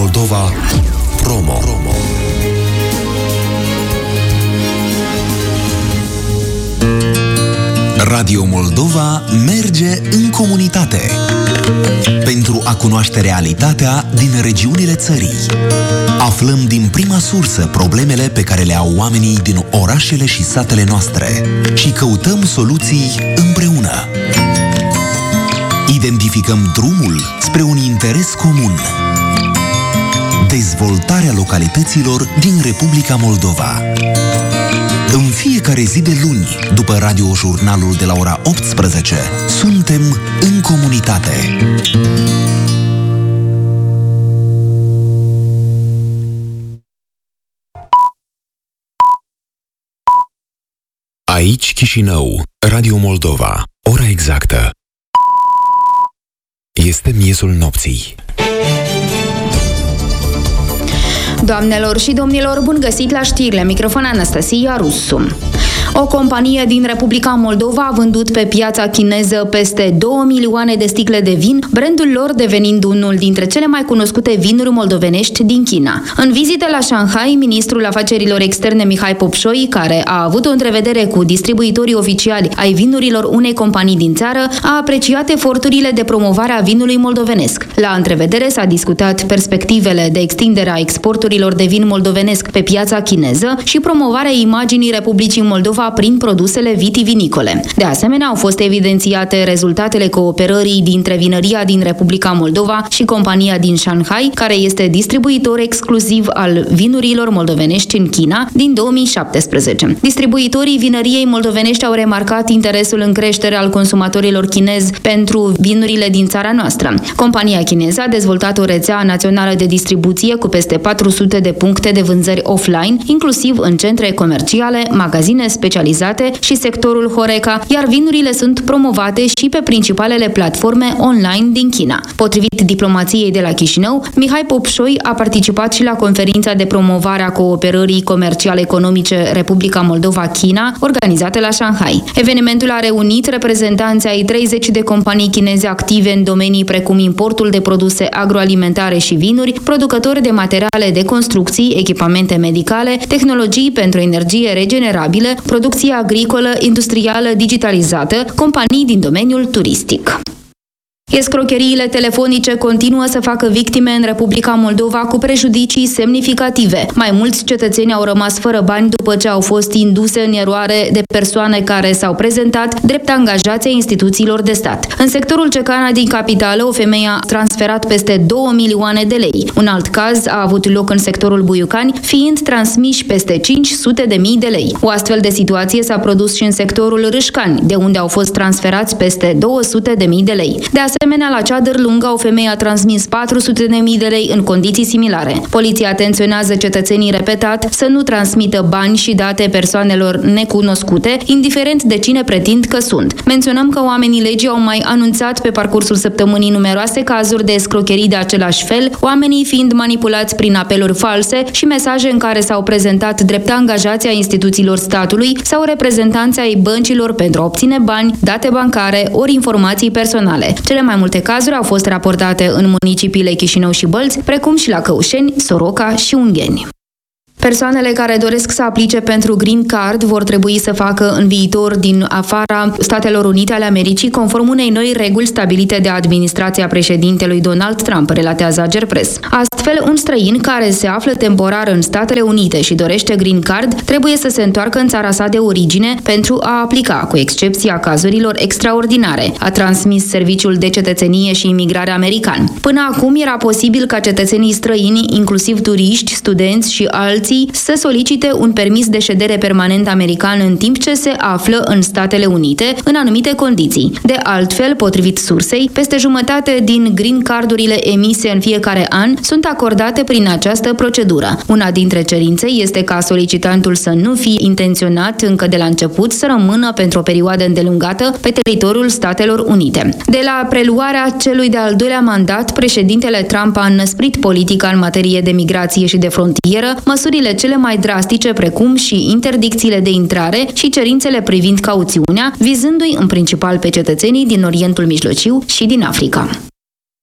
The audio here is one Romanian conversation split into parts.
Moldova Promo. Radio Moldova merge în comunitate pentru a cunoaște realitatea din regiunile țării. Aflăm din prima sursă problemele pe care le au oamenii din orașele și satele noastre și căutăm soluții împreună. Identificăm drumul spre un interes comun. Dezvoltarea localităților din Republica Moldova. În fiecare zi de luni, după radiojurnalul de la ora 18, suntem în comunitate. Aici Chișinău, Radio Moldova, ora exactă. Este miezul nopții. Doamnelor și domnilor, bun găsit la știrile. Microfon Anastasia Rusu. O companie din Republica Moldova a vândut pe piața chineză peste 2 milioane de sticle de vin, brandul lor devenind unul dintre cele mai cunoscute vinuri moldovenești din China. În vizită la Shanghai, ministrul afacerilor externe Mihai Popșoi, care a avut o întrevedere cu distribuitorii oficiali ai vinurilor unei companii din țară, a apreciat eforturile de promovare a vinului moldovenesc. La întrevedere s-a discutat perspectivele de extindere a exporturilor de vin moldovenesc pe piața chineză și promovarea imaginii Republicii Moldova prin produsele vitivinicole. De asemenea, au fost evidențiate rezultatele cooperării dintre vinăria din Republica Moldova și compania din Shanghai, care este distribuitor exclusiv al vinurilor moldovenești în China din 2017. Distribuitorii vinăriei moldovenești au remarcat interesul în creștere al consumatorilor chinezi pentru vinurile din țara noastră. Compania chineză a dezvoltat o rețea națională de distribuție cu peste 400 de puncte de vânzări offline, inclusiv în centre comerciale, magazine specializate și sectorul Horeca, iar vinurile sunt promovate și pe principalele platforme online din China. Potrivit diplomației de la Chișinău, Mihai Popșoi a participat și la conferința de promovare a cooperării comerciale economice Republica Moldova-China, organizată la Shanghai. Evenimentul a reunit reprezentanții ai 30 de companii chineze active în domenii precum importul de produse agroalimentare și vinuri, producători de materiale de construcții, echipamente medicale, tehnologii pentru energie regenerabilă, producție agricolă, industrială, digitalizată, companii din domeniul turistic. Escrocheriile telefonice continuă să facă victime în Republica Moldova cu prejudicii semnificative. Mai mulți cetățeni au rămas fără bani după ce au fost induse în eroare de persoane care s-au prezentat drept angajați ai instituțiilor de stat. În sectorul Cecana din capitală, o femeie a transferat peste 2 milioane de lei. Un alt caz a avut loc în sectorul Buiucani, fiind transmiși peste 500.000 de lei. O astfel de situație s-a produs și în sectorul Râșcani, de unde au fost transferați peste 200.000 de lei. De asemenea, la Ceadăr Lungă, o femeie a transmis 400.000 de lei în condiții similare. Poliția atenționează cetățenii repetat să nu transmită bani și date persoanelor necunoscute, indiferent de cine pretind că sunt. Menționăm că oamenii legii au mai anunțat pe parcursul săptămânii numeroase cazuri de escrocherii de același fel, oamenii fiind manipulați prin apeluri false și mesaje în care s-au prezentat drept angajați ai instituțiilor statului sau reprezentanți ai băncilor pentru a obține bani, date bancare ori informații personale. Cele mai multe cazuri au fost raportate în municipiile Chișinău și Bălți, precum și la Căușeni, Soroca și Ungheni. Persoanele care doresc să aplice pentru Green Card vor trebui să facă în viitor din afara Statelor Unite ale Americii, conform unei noi reguli stabilite de administrația președintelui Donald Trump, relatează Agerpres. Astfel, un străin care se află temporar în Statele Unite și dorește Green Card trebuie să se întoarcă în țara sa de origine pentru a aplica, cu excepția cazurilor extraordinare, a transmis Serviciul de Cetățenie și Imigrare american. Până acum era posibil ca cetățenii străini, inclusiv turiști, studenți și alții, să solicite un permis de ședere permanent american în timp ce se află în Statele Unite, în anumite condiții. De altfel, potrivit sursei, peste jumătate din green cardurile emise în fiecare an sunt acordate prin această procedură. Una dintre cerințe este ca solicitantul să nu fie intenționat încă de la început să rămână pentru o perioadă îndelungată pe teritoriul Statelor Unite. De la preluarea celui de-al doilea mandat, președintele Trump a înnăsprit politica în materie de migrație și de frontieră, măsurile cele mai drastice, precum și interdicțiile de intrare și cerințele privind cauțiunea, vizându-i în principal pe cetățenii din Orientul Mijlociu și din Africa.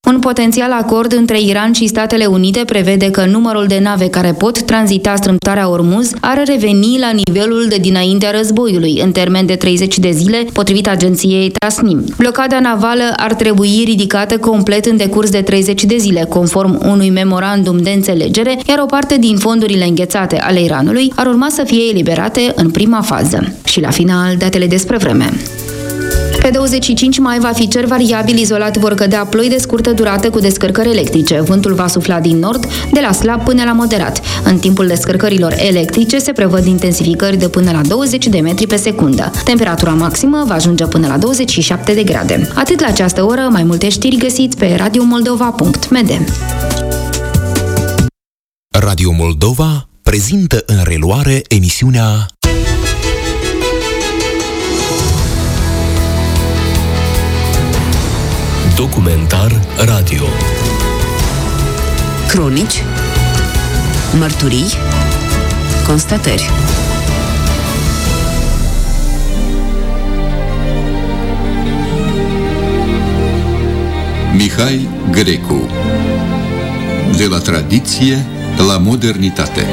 Un potențial acord între Iran și Statele Unite prevede că numărul de nave care pot tranzita strâmtoarea Ormuz ar reveni la nivelul de dinaintea războiului, în termen de 30 de zile, potrivit agenției Tasnim. Blocada navală ar trebui ridicată complet în decurs de 30 de zile, conform unui memorandum de înțelegere, iar o parte din fondurile înghețate ale Iranului ar urma să fie eliberate în prima fază. Și la final, datele despre vreme. Pe 25 mai va fi cer variabil, izolat vor cădea ploi de scurtă durată cu descărcări electrice. Vântul va sufla din nord, de la slab până la moderat. În timpul descărcărilor electrice se prevăd intensificări de până la 20 de metri pe secundă. Temperatura maximă va ajunge până la 27 de grade. Atât la această oră, mai multe știri găsiți pe radiomoldova.md. Radio Moldova prezintă în reluare emisiunea Documentar radio. Cronici, mărturii, constatări. Mihai Grecu. De la tradiție la modernitate.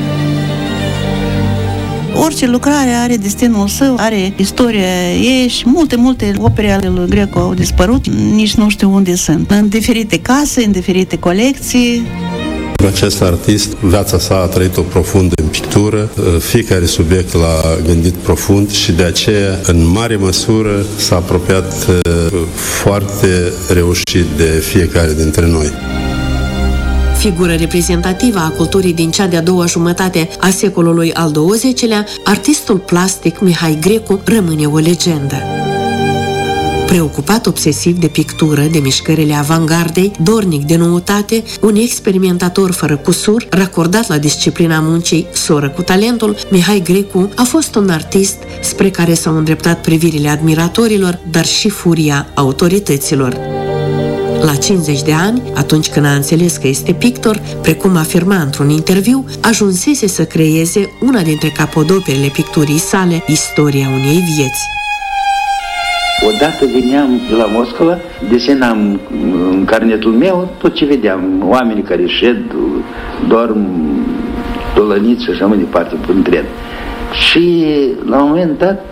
Orice lucrare are destinul său, are istoria ei și multe opere ale lui Grecu au dispărut, nici nu știu unde sunt. În diferite case, în diferite colecții. Acest artist, viața sa a trăit-o profund în pictură, fiecare subiect l-a gândit profund și de aceea, în mare măsură, s-a apropiat foarte reușit de fiecare dintre noi. Figură reprezentativă a culturii din cea de-a doua jumătate a secolului al XX-lea, artistul plastic Mihai Grecu rămâne o legendă. Preocupat obsesiv de pictură, de mișcările avangardei, dornic de noutate, un experimentator fără cusur, racordat la disciplina muncii, soră cu talentul, Mihai Grecu a fost un artist spre care s-au îndreptat privirile admiratorilor, dar și furia autorităților. La 50 de ani, atunci când a înțeles că este pictor, precum afirma într-un interviu, ajunsese să creeze una dintre capodoperele picturii sale, Istoria unei vieți. Odată veneam de la Moscova, desenam în carnetul meu tot ce vedeam, oamenii care șed, dorm, tolăniți și așa mai departe, în tren. Și la un moment dat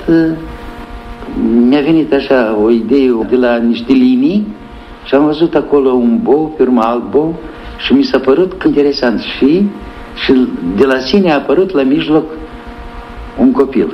mi-a venit așa o idee de la niște linii și am văzut acolo un bou, pe urmă alt bou și mi s-a părut interesant și de la sine a apărut la mijloc un copil.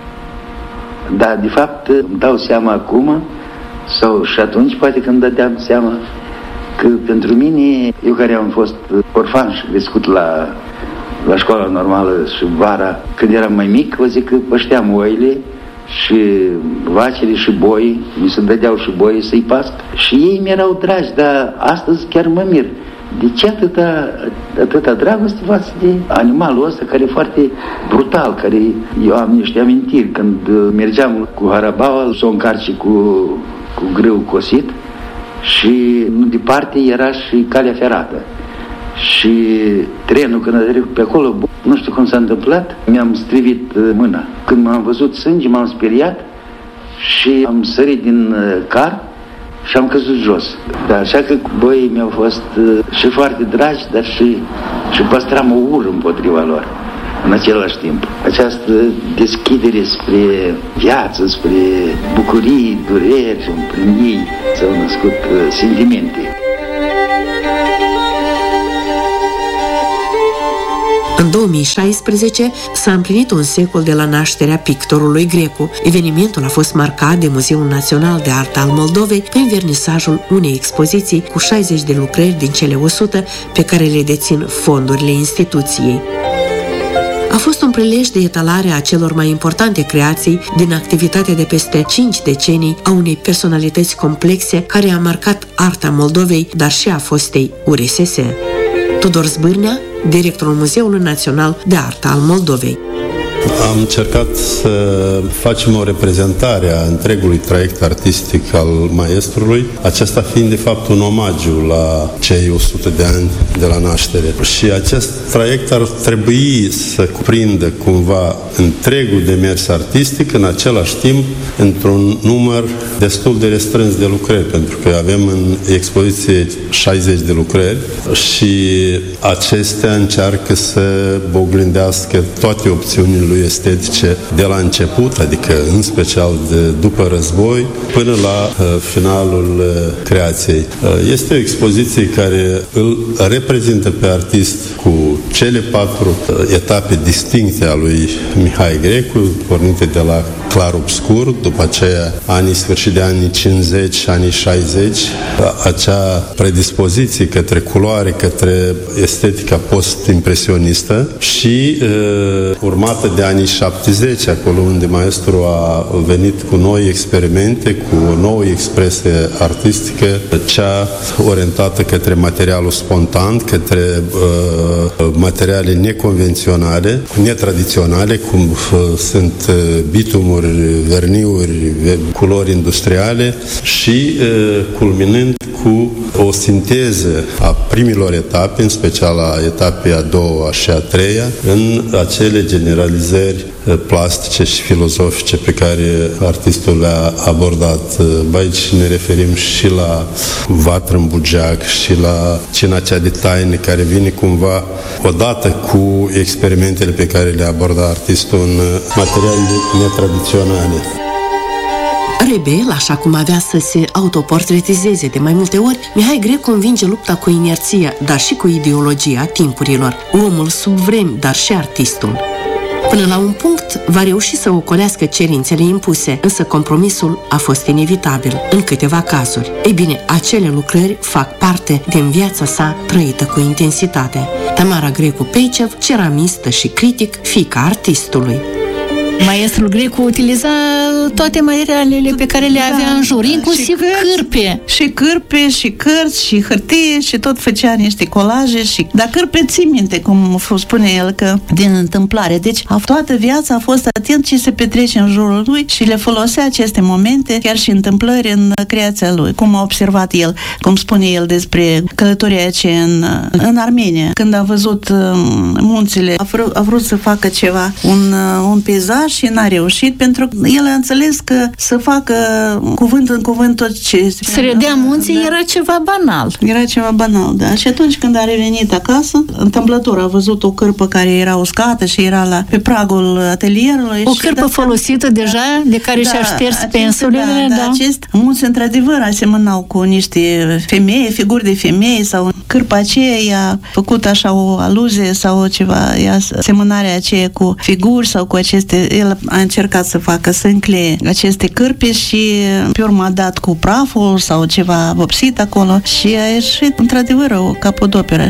Dar de fapt îmi dau seama acum, sau și atunci poate când dădeam seama, că pentru mine, eu care am fost orfan și crescut la școala normală și vara, când eram mai mic, vă zic că pășteam oile și vacile și boi, mi se dădeau și boi să-i pasc și ei mi-erau dragi, dar astăzi chiar mă mir. De ce atâta dragoste față de animalul ăsta care e foarte brutal, care eu am niște amintiri când mergeam cu harabaua să o încarce cu grâu cosit și nu departe era și calea ferată. Și trenul când a trecut pe acolo, nu știu cum s-a întâmplat, mi-am strivit mâna. Când m-am văzut sânge, m-am speriat și am sărit din car și am căzut jos. Dar așa că băii mi-au fost și foarte dragi, dar și păstram o ură împotriva lor în același timp. Această deschidere spre viață, spre bucurii, dureri, și prin ei s-au născut sentimente. În 2016 s-a împlinit un secol de la nașterea pictorului Grecu. Evenimentul a fost marcat de Muzeul Național de Artă al Moldovei prin vernisajul unei expoziții cu 60 de lucrări din cele 100 pe care le dețin fondurile instituției. A fost un prilej de etalare a celor mai importante creații din activitatea de peste 5 decenii a unei personalități complexe care a marcat arta Moldovei, dar și a fostei URSS. Tudor Zbârnea, directorul Muzeului Național de Artă al Moldovei. Am încercat să facem o reprezentare a întregului traiect artistic al maestrului, acesta fiind de fapt un omagiu la cei 100 de ani de la naștere. Și acest traiect ar trebui să cuprindă cumva întregul demers artistic, în același timp într-un număr destul de restrâns de lucrări, pentru că avem în expoziție 60 de lucrări și acestea încearcă să oglindească toate opțiunile lui estetice de la început, adică în special de după război, până la finalul creației. Este o expoziție care îl reprezintă pe artist cu cele 4 etape distincte a lui Mihai Grecu, pornite de la clar-obscur, după aceea sfârșit de anii 50, anii 60, acea predispoziție către culoare, către estetica post-impresionistă și urmată de anii 70, acolo unde maestru a venit cu noi experimente, cu o nouă expresie artistică, cea orientată către materialul spontan, către materiale neconvenționale, netradiționale, cum sunt bitumuri, verniuri, culori industriale și culminând cu o sinteză a primilor etape, în special a etapei a doua și a treia, în acele generalizări plastice și filozofice pe care artistul le-a abordat. Aici ne referim și la vatră în bugeac și la cina cea de taine, care vine cumva odată cu experimentele pe care le aborda artistul în materiale netradiționale. Rebel, așa cum avea să se autoportretizeze de mai multe ori, Mihai Grecu învinge lupta cu inerția, dar și cu ideologia timpurilor, omul sub vremi, dar și artistul. Până la un punct va reuși să ocolească cerințele impuse, însă compromisul a fost inevitabil în câteva cazuri. Ei bine, acele lucrări fac parte din viața sa trăită cu intensitate. Tamara Grecu-Peicev, ceramistă și critic, fiica artistului. Maestrul Grecu utiliza toate materialele pe care le avea în jur, inclusiv cârpe. Și cârpe, și cărți, și hârtie, și tot făcea niște colaje. Dar cârpe ții minte, cum spune el, că din întâmplare. Deci toată viața a fost atent ce se petrece în jurul lui și le folosea aceste momente, chiar și întâmplări în creația lui. Cum a observat el, cum spune el despre călătoria aceea în Armenia, când a văzut munțile, a vrut să facă ceva, un peisaj, și n-a reușit, pentru că el a înțeles că să facă cuvânt în cuvânt tot ce... Să redea munții era ceva banal. Era ceva banal, da. Și atunci când a revenit acasă, întâmplător a văzut o cârpă care era uscată și era pe pragul atelierului. O cârpă folosită deja, de care și-a șters pensulele, da. Mulți, într-adevăr, asemănau cu niște femei, figuri de femei, sau cârpa aceea i-a făcut așa o aluzie sau ceva, asemănarea aceea cu figuri sau cu aceste... El a încercat să facă, să încleie aceste cârpe și pe urmă a dat cu praful sau ceva vopsit acolo și a ieșit într-adevăr o capodoperă.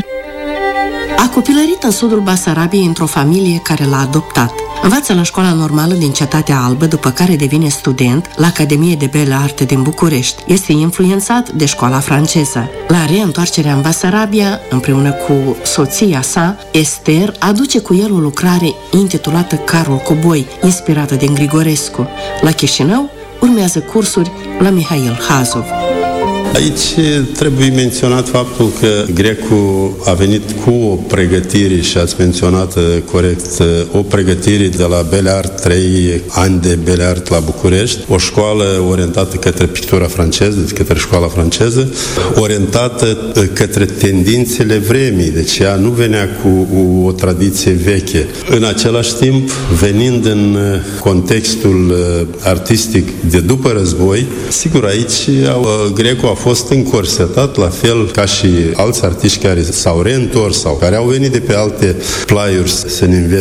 A copilărit în sudul Basarabiei într-o familie care l-a adoptat. Învață la școala normală din Cetatea Albă, după care devine student la Academie de Belle Arte din București. Este influențat de școala franceză. La reîntoarcerea în Basarabia, împreună cu soția sa, Ester, aduce cu el o lucrare intitulată Carul Coboi, inspirată din Grigorescu. La Chișinău urmează cursuri la Mihail Hazov. Aici trebuie menționat faptul că Grecu a venit cu o pregătire, și ați menționat corect, o pregătire de la Belle Art, 3 ani de Belle Art la București, o școală orientată către pictura franceză, către școala franceză, orientată către tendințele vremii, deci ea nu venea cu o tradiție veche. În același timp, venind în contextul artistic de după război, sigur, aici Grecu a fost încorsetat, la fel ca și alți artiști care s-au reîntors sau care au venit de pe alte plaiuri să ne învețe